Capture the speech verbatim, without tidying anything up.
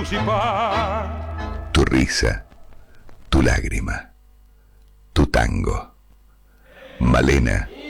luz y paz. Tu risa, tu lágrima, tu tango. Malena